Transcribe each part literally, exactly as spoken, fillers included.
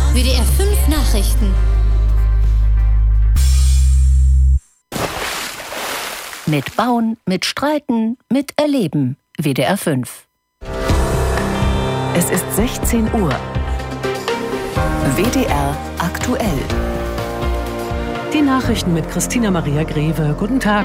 W D R fünf Nachrichten. Mit Bauen, mit Streiten, mit Erleben. W D R fünf. Es ist sechzehn Uhr. W D R aktuell. Die Nachrichten mit Christina Maria Greve. Guten Tag.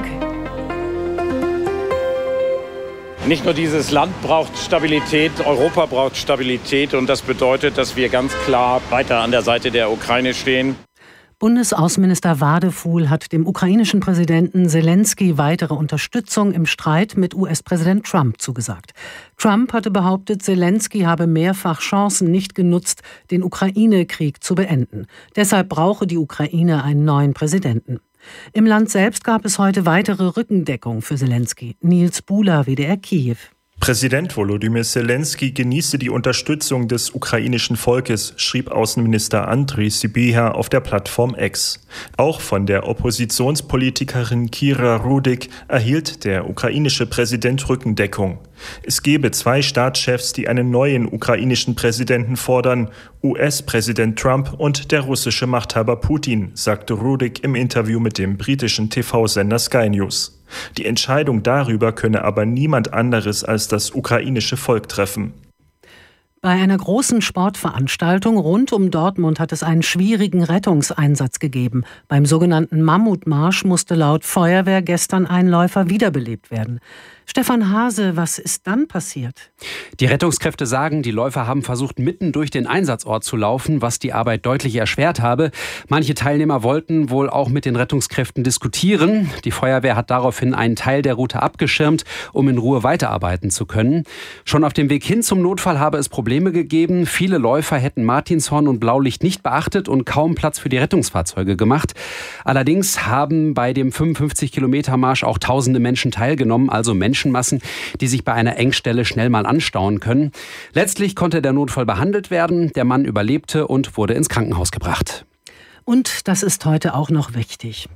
Nicht nur dieses Land braucht Stabilität, Europa braucht Stabilität und das bedeutet, dass wir ganz klar weiter an der Seite der Ukraine stehen. Bundesaußenminister Wadefuhl hat dem ukrainischen Präsidenten Selenskyj weitere Unterstützung im Streit mit U S-Präsident Trump zugesagt. Trump hatte behauptet, Selenskyj habe mehrfach Chancen nicht genutzt, den Ukraine-Krieg zu beenden. Deshalb brauche die Ukraine einen neuen Präsidenten. Im Land selbst gab es heute weitere Rückendeckung für Selenskyj. Nils Buhler, W D R Kiew. Präsident Volodymyr Selenskyj genieße die Unterstützung des ukrainischen Volkes, schrieb Außenminister Andriy Sybiha auf der Plattform X. Auch von der Oppositionspolitikerin Kira Rudik erhielt der ukrainische Präsident Rückendeckung. Es gebe zwei Staatschefs, die einen neuen ukrainischen Präsidenten fordern, U S-Präsident Trump und der russische Machthaber Putin, sagte Rudik im Interview mit dem britischen T V-Sender Sky News. Die Entscheidung darüber könne aber niemand anderes als das ukrainische Volk treffen. Bei einer großen Sportveranstaltung rund um Dortmund hat es einen schwierigen Rettungseinsatz gegeben. Beim sogenannten Mammutmarsch musste laut Feuerwehr gestern ein Läufer wiederbelebt werden. Stefan Hase, was ist dann passiert? Die Rettungskräfte sagen, die Läufer haben versucht, mitten durch den Einsatzort zu laufen, was die Arbeit deutlich erschwert habe. Manche Teilnehmer wollten wohl auch mit den Rettungskräften diskutieren. Die Feuerwehr hat daraufhin einen Teil der Route abgeschirmt, um in Ruhe weiterarbeiten zu können. Schon auf dem Weg hin zum Notfall habe es Probleme gegeben. Viele Läufer hätten Martinshorn und Blaulicht nicht beachtet und kaum Platz für die Rettungsfahrzeuge gemacht. Allerdings haben bei dem fünfundfünfzig Kilometer Marsch auch tausende Menschen teilgenommen, also Menschen, Menschenmassen, die sich bei einer Engstelle schnell mal anstauen können. Letztlich konnte der Notfall behandelt werden, der Mann überlebte und wurde ins Krankenhaus gebracht. Und das ist heute auch noch wichtig.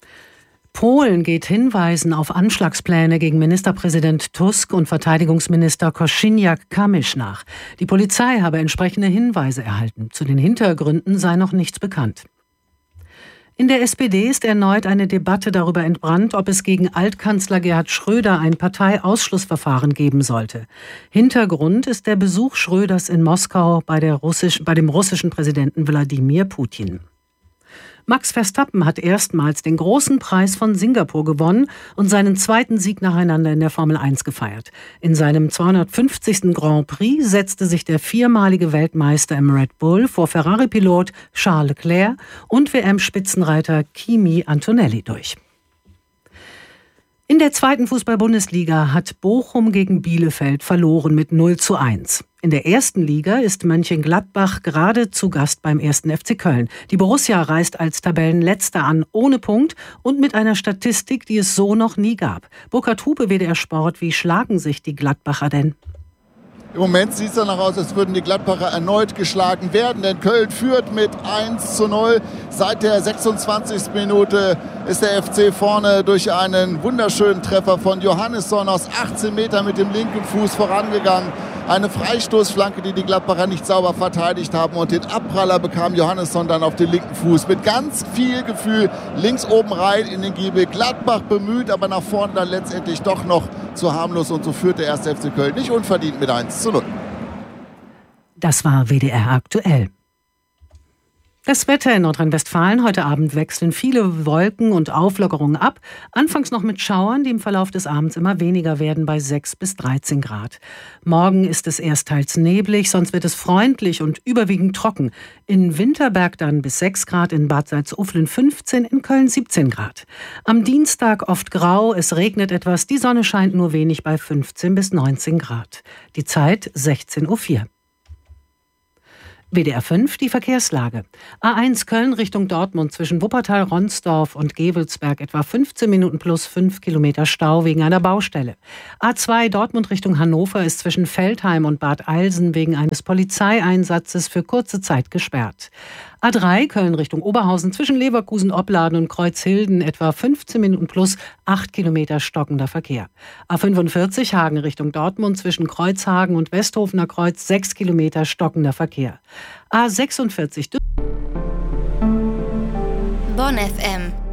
Polen geht Hinweisen auf Anschlagspläne gegen Ministerpräsident Tusk und Verteidigungsminister Kosiniak-Kamysz nach. Die Polizei habe entsprechende Hinweise erhalten. Zu den Hintergründen sei noch nichts bekannt. In der S P D ist erneut eine Debatte darüber entbrannt, ob es gegen Altkanzler Gerhard Schröder ein Parteiausschlussverfahren geben sollte. Hintergrund ist der Besuch Schröders in Moskau bei, der Russisch, bei dem russischen Präsidenten Wladimir Putin. Max Verstappen hat erstmals den großen Preis von Singapur gewonnen und seinen zweiten Sieg nacheinander in der Formel eins gefeiert. In seinem zweihundertfünfzigsten Grand Prix setzte sich der viermalige Weltmeister im Red Bull vor Ferrari-Pilot Charles Leclerc und W M-Spitzenreiter Kimi Antonelli durch. In der zweiten Fußball-Bundesliga hat Bochum gegen Bielefeld verloren mit null zu eins. In der ersten Liga ist Mönchengladbach gerade zu Gast beim ersten F C Köln. Die Borussia reist als Tabellenletzter an, ohne Punkt und mit einer Statistik, die es so noch nie gab. Burkhard Hupe, W D R Sport, wie schlagen sich die Gladbacher denn? Im Moment sieht es danach aus, als würden die Gladbacher erneut geschlagen werden, denn Köln führt mit eins zu null. Seit der sechsundzwanzigsten Minute ist der F C vorne durch einen wunderschönen Treffer von Johannesson aus achtzehn Metern mit dem linken Fuß vorangegangen. Eine Freistoßflanke, die die Gladbacher nicht sauber verteidigt haben, und den Abpraller bekam Johannesson dann auf den linken Fuß. Mit ganz viel Gefühl links oben rein in den Giebel. Gladbach bemüht, aber nach vorne dann letztendlich doch noch zu harmlos, und so führt der erste F C Köln nicht unverdient mit eins zu null. Das war W D R aktuell. Das Wetter in Nordrhein-Westfalen. Heute Abend wechseln viele Wolken und Auflockerungen ab. Anfangs noch mit Schauern, die im Verlauf des Abends immer weniger werden, bei sechs bis dreizehn Grad. Morgen ist es erst teils neblig, sonst wird es freundlich und überwiegend trocken. In Winterberg dann bis sechs Grad, in Bad Salzuflen fünfzehn, in Köln siebzehn Grad. Am Dienstag oft grau, es regnet etwas, die Sonne scheint nur wenig bei fünfzehn bis neunzehn Grad. Die Zeit sechzehn Uhr vier. W D R fünf, die Verkehrslage. A eins Köln Richtung Dortmund zwischen Wuppertal, Ronsdorf und Gevelsberg etwa fünfzehn Minuten plus fünf Kilometer Stau wegen einer Baustelle. A zwei Dortmund Richtung Hannover ist zwischen Veltheim und Bad Eilsen wegen eines Polizeieinsatzes für kurze Zeit gesperrt. A drei Köln Richtung Oberhausen zwischen Leverkusen, Opladen und Kreuzhilden etwa fünfzehn Minuten plus acht Kilometer stockender Verkehr. A fünfundvierzig Hagen Richtung Dortmund zwischen Kreuzhagen und Westhofener Kreuz sechs Kilometer stockender Verkehr. A sechsundvierzig Bonn F M